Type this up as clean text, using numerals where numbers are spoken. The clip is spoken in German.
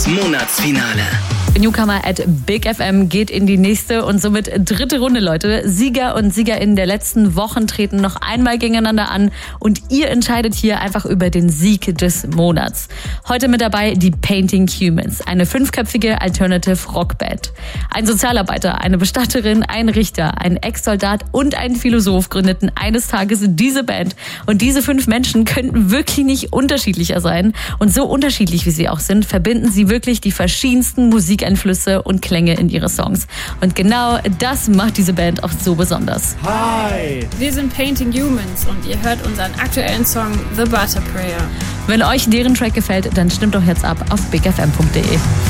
Monatsfinale. Newcomer at Big FM geht in die nächste und somit dritte Runde, Leute. Sieger und SiegerInnen der letzten Wochen treten noch einmal gegeneinander an und ihr entscheidet hier einfach über den Sieg des Monats. Heute mit dabei die Painting Humans, eine 5-köpfige Alternative Rockband. Ein Sozialarbeiter, eine Bestatterin, ein Richter, ein Ex-Soldat und ein Philosoph gründeten eines Tages diese Band. Und diese 5 Menschen könnten wirklich nicht unterschiedlicher sein. Und so unterschiedlich wie sie auch sind, verbinden sie wirklich die verschiedensten Musikeinflüsse und Klänge in ihre Songs. Und genau das macht diese Band auch so besonders. Hi! Wir sind Painting Humans und ihr hört unseren aktuellen Song The Butter Prayer. Wenn euch deren Track gefällt, dann stimmt doch jetzt ab auf bigfm.de.